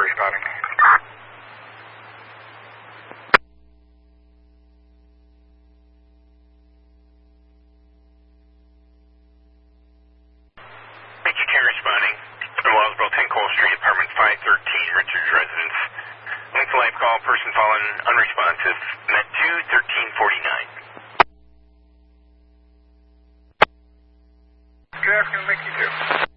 responding. Major 10 responding. Wellsboro 10 Cole Street, apartment 513, Richard's residence. Length of life call, person fallen unresponsive. Met 2, 1349. Good afternoon, Mickey 2.